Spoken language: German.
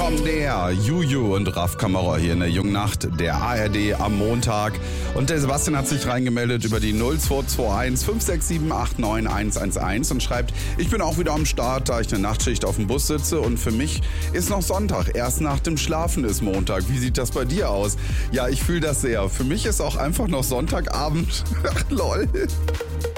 Komm näher, Juju und Raf Kamora hier in der Jungnacht der ARD am Montag. Und der Sebastian hat sich reingemeldet über die 0221 567 89 111 und schreibt, ich bin auch wieder am Start, da ich eine Nachtschicht auf dem Bus sitze und für mich ist noch Sonntag. Erst nach dem Schlafen ist Montag. Wie sieht das bei dir aus? Ja, ich fühle das sehr. Für mich ist auch einfach noch Sonntagabend. Ach, lol.